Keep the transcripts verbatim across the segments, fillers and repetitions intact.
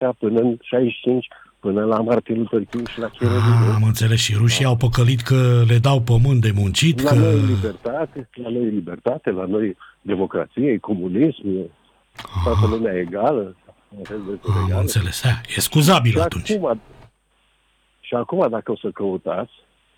până în șaizeci și cinci, până la Martin Luther King și la Kennedy. Ah, am înțeles, și rușii au păcălit că le dau pământ de muncit. La că... noi libertate, la noi libertate, la noi democrație, comunism, toată lumea egală. Am egale. Înțeles, ha, e scuzabil și atunci. Acum, și acum, dacă o să căutați,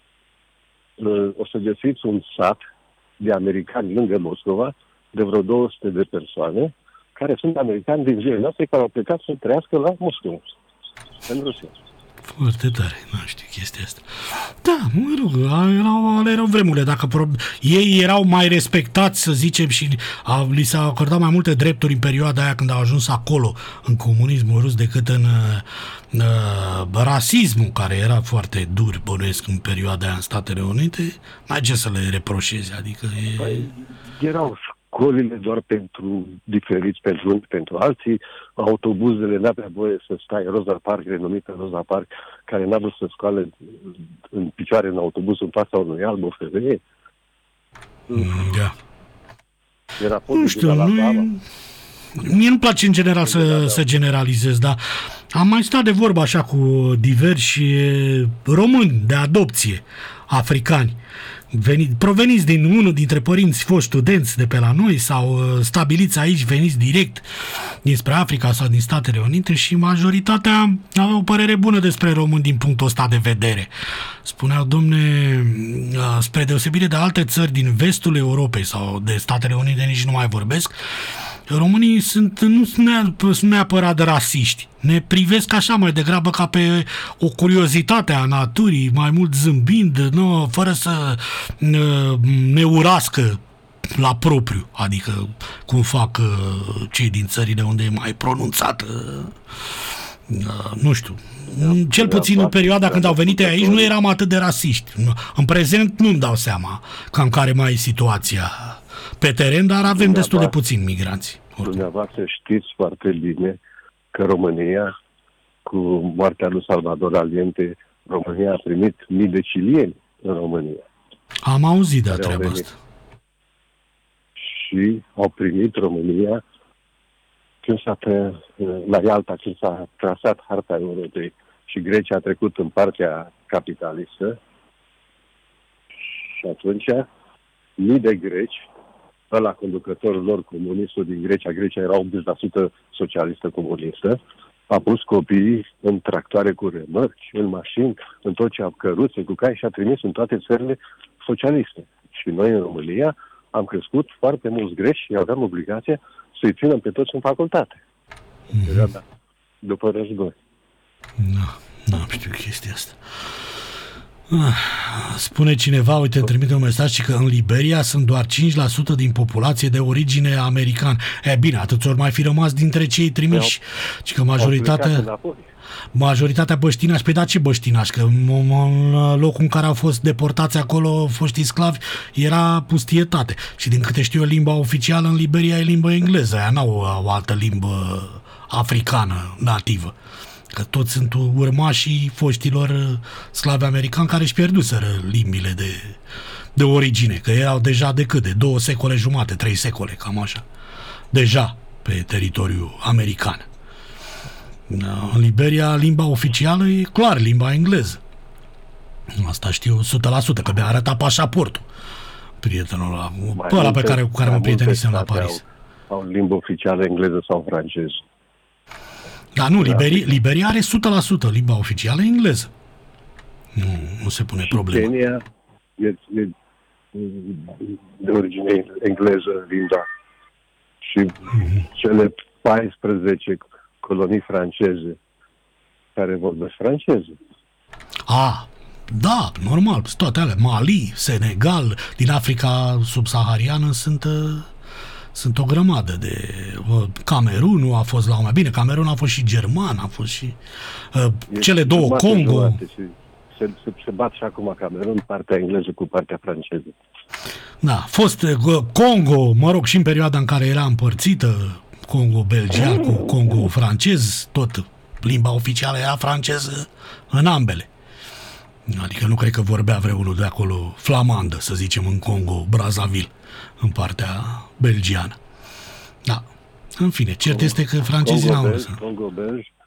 o să găsiți un sat de americani lângă Moscova, de vreo două sute de persoane, care sunt americani din zilele noastre, care au plecat să trăiască la Moscova, în Rusia. Foarte tare, nu știu chestia asta. Da, mă rog, erau, ale erau vremurile. Dacă pro... ei erau mai respectați, să zicem, și a, li s-au acordat mai multe drepturi în perioada aia când au ajuns acolo, în comunismul rus, decât în uh, rasismul, care era foarte dur, bănuiesc, în perioada aia în Statele Unite, n-ai ce să le reproșezi, adică e... Păi, erau școlile doar pentru diferiți, pentru unii, pentru alții, autobuzele n-avea voie să stai, Rosa Park, renumită Rosa Park, care n-a vrut să scoale în picioare în autobuz în fața unui alb, o femeie. Da. Era nu știu, nu mie nu-mi place în general să, să generalizez, dar am mai stat de vorbă așa cu diversi români de adopție africani, venit, proveniți din unul dintre părinți foști studenți de pe la noi sau stabiliți aici, veniți direct dinspre Africa sau din Statele Unite, și majoritatea aveau o părere bună despre români din punctul ăsta de vedere. Spuneau, domne, spre deosebire de alte țări din vestul Europei sau de Statele Unite, nici nu mai vorbesc, românii sunt, nu sunt neapărat rasiști. Ne privesc așa mai degrabă ca pe o curiozitate a naturii, mai mult zâmbind, nu, fără să ne urască la propriu, adică cum fac cei din țările unde e mai pronunțată, nu știu. Cel puțin în perioada când au venit aici nu eram atât de rasiști. În prezent nu-mi dau seama cam care mai e situația pe teren, dar avem destul de puțini migranți. Dumneavoastră știți foarte bine că România, cu moartea lui Salvador Allende, România a primit mii de cilieni în România. Am auzit de treaba asta. Și au primit România când s-a pe, la Ialta, când s-a trasat harta Europei și Grecia a trecut în partea capitalistă, și atunci mii de greci, ăla conducătorul lor, comunistul din Grecia, Grecia era optzeci la sută socialistă comunistă, a pus copiii în tractoare cu remărci, în mașini, în tot ce a căruțe, cu cai, și a trimis în toate țările socialiste. Și noi în România am crescut foarte mulți greci și aveam obligația să-i ținem pe toți în facultate. Mm-hmm. După război. Nu, nu știu chestia asta. Spune cineva, uite, îmi trimite un mesaj și că în Liberia sunt doar cinci la sută din populație de origine americană. E bine, atâți ori mai fi rămas dintre cei trimiși, ci că majoritatea majoritatea băștinași. Păi da, ce băștinași? Că în locul în care au fost deportați acolo foștii sclavi era pustietate. Și din câte știu eu, limba oficială în Liberia e limba engleză. Aia n-au o altă limbă africană nativă. Că toți sunt urmașii foștilor sclavi americani care își pierduseră limbile de, de origine, că erau deja de cât? De două secole jumate, trei secole, cam așa. Deja pe teritoriul american. În Liberia, limba oficială e clar limba engleză. Asta știu o sută la sută, că mi-a arătat pașaportul prietenul ăla, pe ăla pe care, cu care mă prietenisem la Paris. Au, au limbă oficială engleză sau franceză. Da, nu, Liberia, Liberia are o sută la sută limba oficială engleză. Nu, nu se pune problema. Kenya e, e de origine engleză limba. Și mm-hmm. cele paisprezece colonii franceze care vorbesc franceză. A, da, normal, toate alea. Mali, Senegal, din Africa subsahariană sunt... Sunt o grămadă de... Camerunul a fost la un mai bine, Camerun a fost și german, a fost și... Uh, cele două, Congo... Se, se, se bat și acum Camerun, partea engleză cu partea franceză. Da, a fost uh, Congo, mă rog, și în perioada în care era împărțită, Congo belgian cu Congo francez, tot limba oficială era franceză în ambele. Adică nu cred că vorbea vreunul de acolo flamandă, să zicem, în Congo, Brazzaville, în partea belgiană. Da. În fine, cert este că francezii n-au lăsat. Congo belgi,